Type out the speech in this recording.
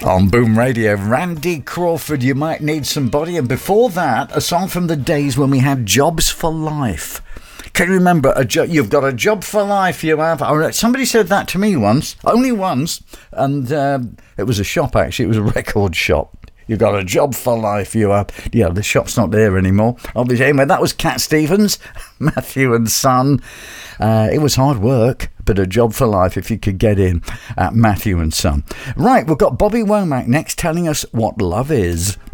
On Boom Radio, Randy Crawford, You Might Need Somebody. And before that, a song from the days when we had Jobs for Life. Can you remember, you've got a job for life, you have? Somebody said that to me once, only once, and it was a shop, actually. It was a record shop. You've got a job for life, you have. Yeah, the shop's not there anymore. Obviously, anyway, that was Cat Stevens, Matthew and Son. It was hard work, but a job for life if you could get in at Matthew and Son. Right, we've got Bobby Womack next telling us what love is.